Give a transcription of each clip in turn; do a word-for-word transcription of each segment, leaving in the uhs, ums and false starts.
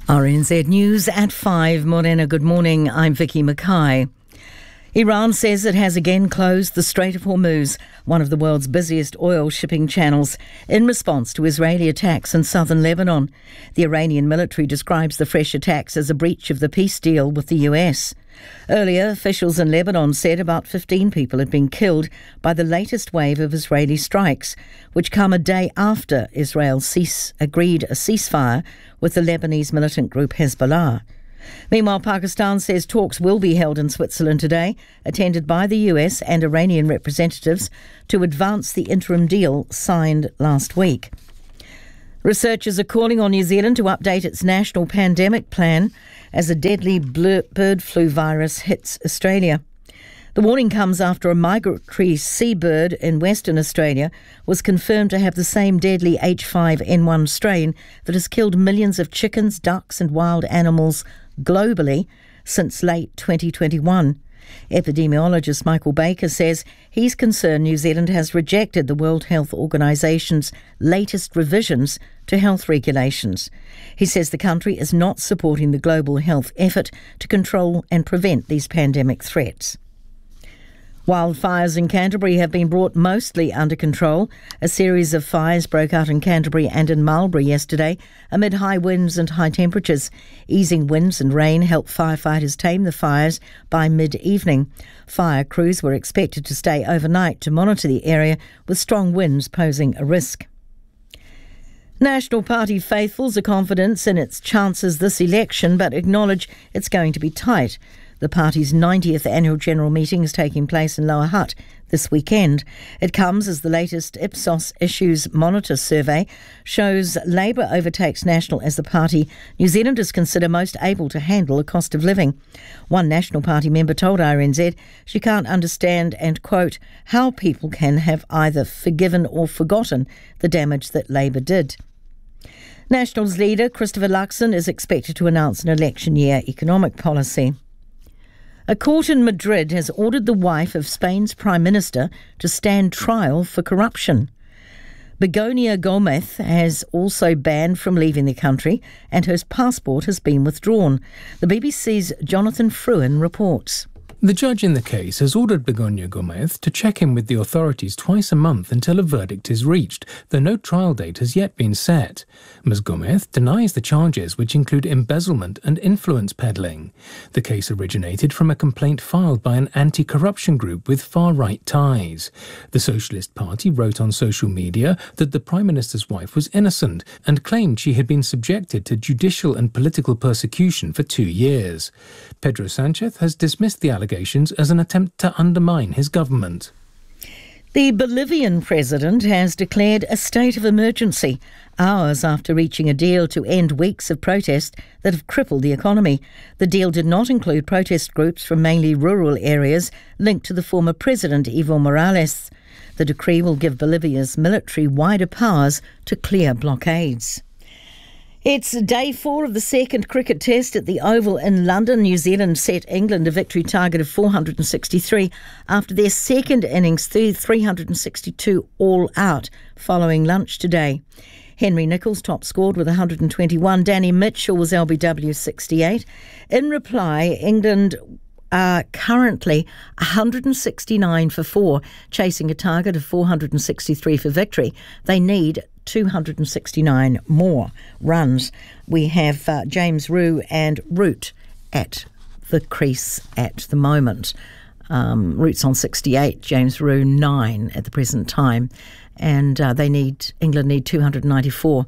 R N Z News at five. Morena, good morning. I'm Vicky Mackay. Iran says it has again closed the Strait of Hormuz, one of the world's busiest oil shipping channels, in response to Israeli attacks in southern Lebanon. The Iranian military describes the fresh attacks as a breach of the peace deal with the U S. Earlier, officials in Lebanon said about fifteen people had been killed by the latest wave of Israeli strikes, which come a day after Israel cease, agreed a ceasefire with the Lebanese militant group Hezbollah. Meanwhile, Pakistan says talks will be held in Switzerland today, attended by the U S and Iranian representatives, to advance the interim deal signed last week. Researchers are calling on New Zealand to update its national pandemic plan as a deadly bird flu virus hits Australia. The warning comes after a migratory seabird in Western Australia was confirmed to have the same deadly H five N one strain that has killed millions of chickens, ducks and wild animals globally since late twenty twenty-one. Epidemiologist Michael Baker says he's concerned New Zealand has rejected the World Health Organisation's latest revisions to health regulations. He says the country is not supporting the global health effort to control and prevent these pandemic threats. Wildfires in Canterbury have been brought mostly under control. A series of fires broke out in Canterbury and in Marlborough yesterday amid high winds and high temperatures. Easing winds and rain helped firefighters tame the fires by mid-evening. Fire crews were expected to stay overnight to monitor the area, with strong winds posing a risk. National Party faithfuls are confident in its chances this election, but acknowledge it's going to be tight. The party's ninetieth annual general meeting is taking place in Lower Hutt this weekend. It comes as the latest Ipsos Issues Monitor survey shows Labour overtakes National as the party New Zealanders consider most able to handle the cost of living. One National Party member told R N Z she can't understand and, quote, how people can have either forgiven or forgotten the damage that Labour did. Nationals leader Christopher Luxon is expected to announce an election year economic policy. A court in Madrid has ordered the wife of Spain's Prime Minister to stand trial for corruption. Begoña Gómez has also banned from leaving the country and her passport has been withdrawn. The B B C's Jonathan Fruin reports. The judge in the case has ordered Begoña Gómez to check in with the authorities twice a month until a verdict is reached, though no trial date has yet been set. Miz Gómez denies the charges, which include embezzlement and influence peddling. The case originated from a complaint filed by an anti-corruption group with far-right ties. The Socialist Party wrote on social media that the Prime Minister's wife was innocent and claimed she had been subjected to judicial and political persecution for two years. Pedro Sánchez has dismissed the allegations as an attempt to undermine his government. The Bolivian president has declared a state of emergency hours after reaching a deal to end weeks of protest that have crippled the economy. The deal did not include protest groups from mainly rural areas linked to the former president Evo Morales. The decree will give Bolivia's military wider powers to clear blockades. It's day four of the second cricket test at the Oval in London. New Zealand set England a victory target of four hundred sixty-three after their second innings, three hundred sixty-two all out, following lunch today. Henry Nicholls top scored with one hundred twenty-one. Danny Mitchell was L B W sixty-eight. In reply, England are currently one hundred sixty-nine for four, chasing a target of four hundred sixty-three for victory. They need two hundred sixty-nine more runs. We have uh, James Root and Root at the crease at the moment. Um, Root's on sixty-eight, James Root nine at the present time, and uh, they need England need two hundred ninety-four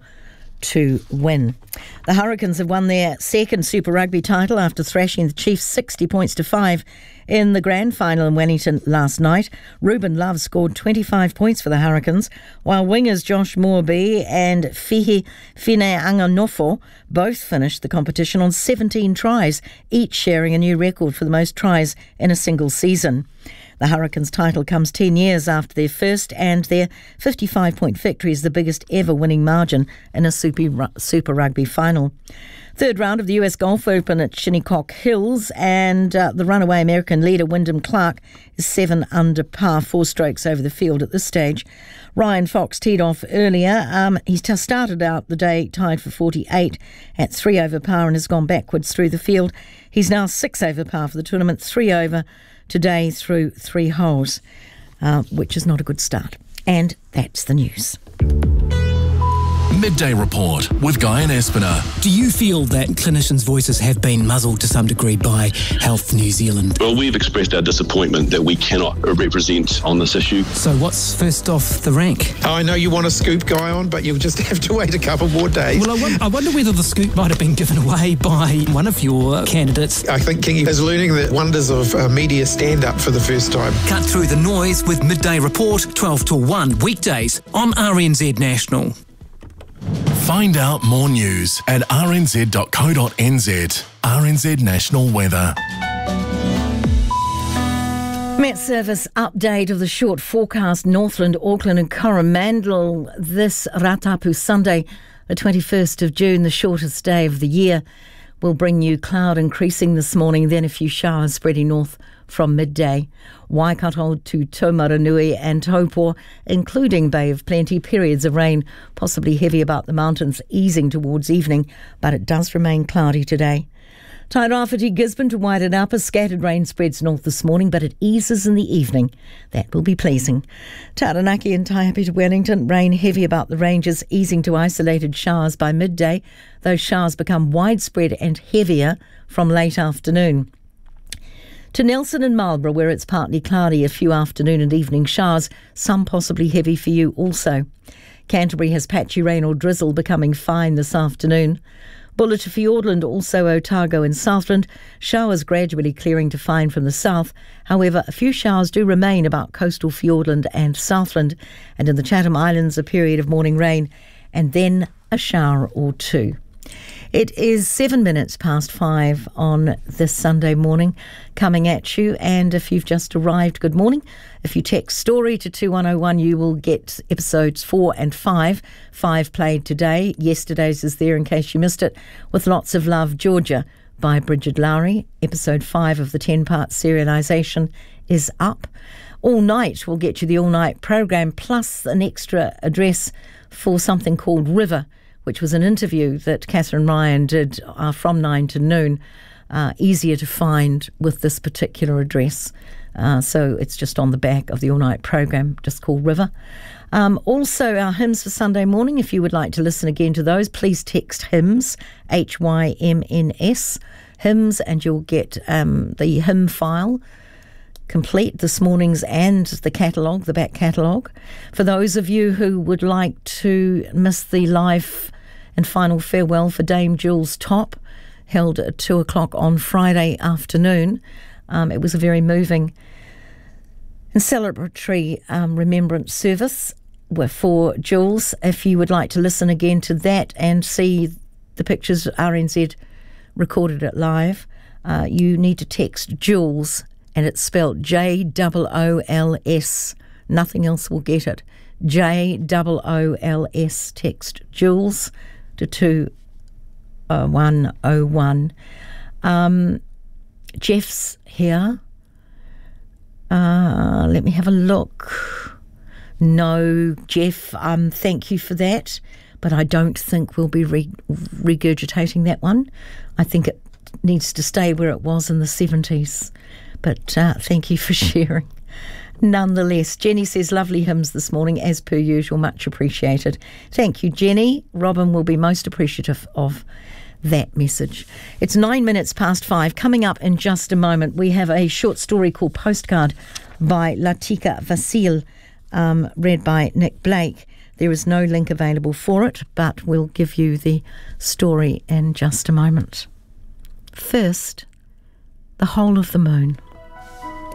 to win. The Hurricanes have won their second Super Rugby title after thrashing the Chiefs sixty points to five in the grand final in Wellington last night. Ruben Love scored twenty-five points for the Hurricanes, while wingers Josh Moorby and Fihi Fineanganofo both finished the competition on seventeen tries, each sharing a new record for the most tries in a single season. The Hurricanes' title comes ten years after their first, and their fifty-five point victory is the biggest ever winning margin in a Super, Super Rugby final. Third round of the U S Golf Open at Shinnecock Hills, and uh, the runaway American leader Wyndham Clark is seven under par, four strokes over the field at this stage. Ryan Fox teed off earlier. Um, he's t- started out the day tied for forty-eight at three over par and has gone backwards through the field. He's now six over par for the tournament, three over today through three holes, uh, which is not a good start. And that's the news. Midday Report with Guy and Espiner. Do you feel that clinicians' voices have been muzzled to some degree by Health New Zealand? Well, we've expressed our disappointment that we cannot represent on this issue. So what's first off the rank? Oh, I know you want to scoop Guy on, but you'll just have to wait a couple more days. Well, I, w- I wonder whether the scoop might have been given away by one of your candidates. I think Kingy is learning the wonders of uh, media stand-up for the first time. Cut through the noise with Midday Report, twelve to one, weekdays on R N Z National. Find out more news at r n z dot co dot n z. R N Z National Weather. Met Service update of the short forecast. Northland, Auckland and Coromandel this Ratapu Sunday, the twenty-first of June, the shortest day of the year, will bring you cloud increasing this morning, then a few showers spreading north from midday. Waikato to Taumaranui and Taupo, including Bay of Plenty, periods of rain, possibly heavy about the mountains, easing towards evening, but it does remain cloudy today. Tairāwhiti, Gisborne to Wairarapa, scattered rain spreads north this morning, but it eases in the evening. That will be pleasing. Taranaki and Taihape to Wellington, rain heavy about the ranges, easing to isolated showers by midday. Those showers become widespread and heavier from late afternoon. To Nelson and Marlborough, where it's partly cloudy, a few afternoon and evening showers, some possibly heavy for you also. Canterbury has patchy rain or drizzle, becoming fine this afternoon. Bulla to Fiordland, also Otago and Southland, showers gradually clearing to fine from the south. However, a few showers do remain about coastal Fiordland and Southland, and in the Chatham Islands a period of morning rain and then a shower or two. It is seven minutes past five on this Sunday morning, coming at you. And if you've just arrived, good morning. If you text story to two one oh one, you will get episodes four and five. Five played today. Yesterday's is there in case you missed it. With Lots of Love, Georgia by Bridget Lowry. Episode five of the ten-part serialisation is up. All night will get you the all-night program, plus an extra address for something called River, which was an interview that Catherine Ryan did uh, from nine to noon, uh, easier to find with this particular address. Uh, so it's just on the back of the all-night program, just called River. Um, also, our hymns for Sunday morning, if you would like to listen again to those, please text hymns, H Y M N S, hymns, and you'll get um, the hymn file complete, this morning's and the catalogue, the back catalogue. For those of you who would like to miss the live and final farewell for Dame Jules Top, held at two o'clock on Friday afternoon. Um, it was a very moving and celebratory um, remembrance service for Jules. If you would like to listen again to that and see the pictures, R N Z recorded it live, uh, you need to text Jules, and it's spelled J O O L S. Nothing else will get it. J O O L S. Text Jules to two one oh one. Um, Jeff's here. Uh, let me have a look. No, Jeff, um, thank you for that, but I don't think we'll be re- regurgitating that one. I think it needs to stay where it was in the seventies, but uh, thank you for sharing. Nonetheless, Jenny says lovely hymns this morning, as per usual, much appreciated. Thank you, Jenny. Robin will be most appreciative of that message. It's nine minutes past five. Coming up in just a moment, we have a short story called Postcard by Latika Vasil, um, read by Nick Blake. There is no link available for it, but we'll give you the story in just a moment. First, the whole of the moon.